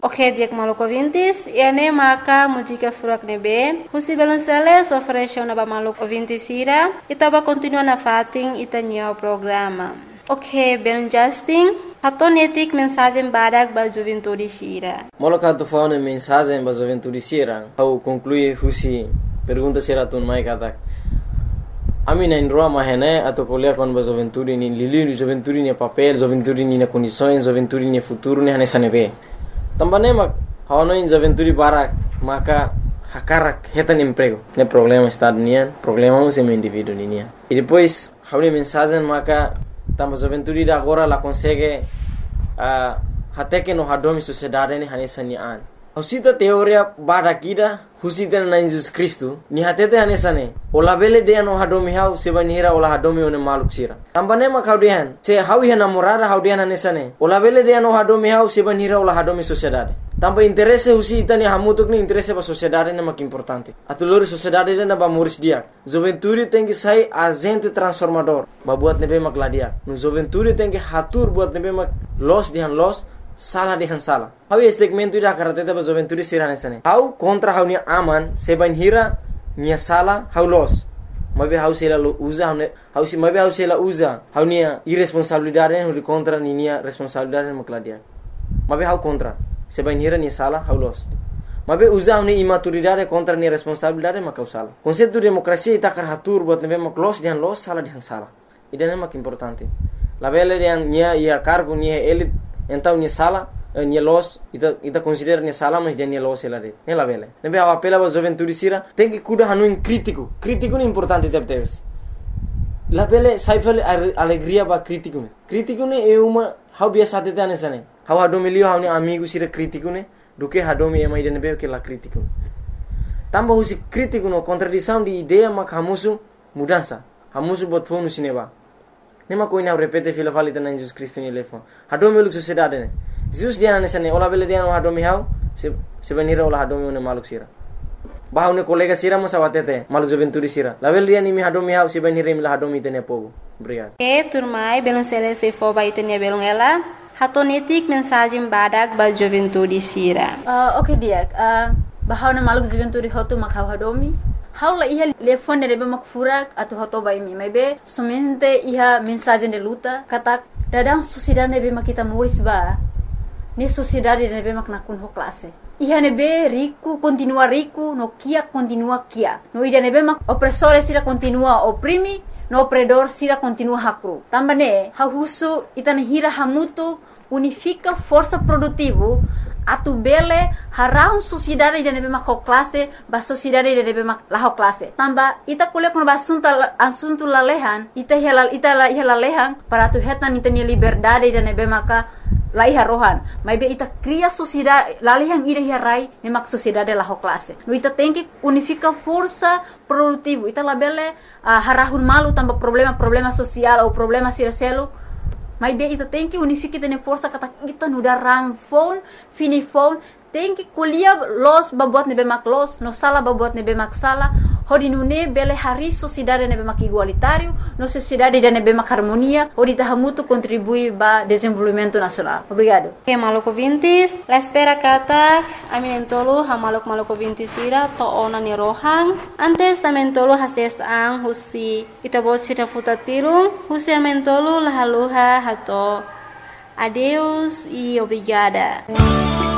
Ok, diak maluco vintis, ene maka mujika furak nebe, husi balonceles ofereceu na ba maluco vintis ira, itaba continua na fating itanya programa. Ok, ben Justin, haton etik mensagem badak ba juventude sira. Moloka tu faune mensagem ba juventude sira, au conclui husi pergunta sira tun mai katak. Ami na indroa mahene atau kuliah kon ba juventude ni lili juventude ni papel, juventude ni na condições, juventude ni futuro ni hanesa nebe. Tambane mak haono in juventude barak maka hakarak hetan emprego. Ne problema está nian, problema um sem indivíduo nian. E depois hauli mensagem maka tamba juventude da agora la consegue até que no hadomi sociedade ni hanesa ni an. Husita teoria barakida husita na Jesus Cristo ni hatete hanesa ne. Ola bele de no hadomi hau sebanira ola hadomi one maluk sira. Tambane mak haudian se hawi namorada haudian hanesa ne. Ola bele de no hadomi hau sebanira ola hadomi sociedade. Tampa interesse husita ni hamutuk ni interesse ba sociedade ne mak importante. Atulori sociedade na ba muris dia. Juventude tem que sair agente transformador. Ba buat nebe mak ladia. No juventude tem que hatur buat nebe mak los dihan los salah dihan salah. Hau segmento ida karateta ba juventude sirane sane. Hau kontra hau ni aman seban hira ni salah hau los. Mabe hau sela usa hau si mabe hau sela usa hau ni irresponsabilidade hau contra ni responsabilidade mak ladia. Mabe hau contra seban hira ni salah hau los. Mabe usa hau ni imaturidade contra ni responsabilidade mak salah. Konsepto demokrasia ita karatur buat nebe mak los dihan los salah dihan salah. Ida mak importante. La bele dihan nia ia cargo nia elit então ni sala ni los ita considera ni sala mas ni los ela de la vela nebe a apela ba juventude sira tem que cuidar hanu crítico ni importante teves la vela saifel alegria ba crítico ne é uma how biasa tete anesane how hadomilio how ni amigo sira crítico ne do que hadomi ema ide nebe que la crítico tamba husi crítico no contradição de ideia mak hamusu mudança hamusu bot fonu sineba nema koina repete fila falita na Jesus Cristo ni lefo hadomi uluk sociedade ne Jesus dia nesane ola bele dia no hadomi hau sebenira ola hadomi ne maluk sira bahau ne kolega sira mo sawatete maluk juventude sira la bele dia ni mi hadomi hau sebenira mi la hadomi tene povo obrigado turmai belum selesai fo ba itenia belum ela hatonetik mensagem badak ba juventude sira. Okay dia bahau ne maluk juventude hotu mak hadomi haula iha telefone nebe mak furak atau hoto bai mi mebe somente iha mensagem de luta kata dadang sociedade nebe mak kita muris ba ni sociedade nebe mak nakun ho classe iha nebe rico continua rico no kia continua kia no ida nebe mak opressore sira continua oprimi no opredor sira continua hakru tambane hahusu itane hira hamutu unifica força produtivo atu bele harau sociedade de nebe mak classe ba sociedade de nebe mak la classe tamba ita kule kono asunto lalehan ita lalehan para tu hetan ita ni liberdade de nebe maka laiha rohan mai be ita cria sociedade lalehan ida hirai ne mak sociedade la classe no ita tem que unifica força produtivo ita labele harahun malu tamba problema social ou problema siraselo mas bem, ita tem que unificar tene força kata kita nuda rang phone, fini phone, tem que kuliah los babuat nebe mak los, no sala babuat nebe mak sala, hodi nune bele hari sociedade nebe mak igualitário, no sociedade de nebe mak harmonia, hodi tahamutu contribui ba desenvolvimento nacional. Obrigado. Que maluco vintis, la espera kata aminentolo ha maluco vintis ira to ona ni rohang, antes amentolo hases ang husi itabos sira futatirung, husi amentolo la haluha hato. Adeus e obrigada.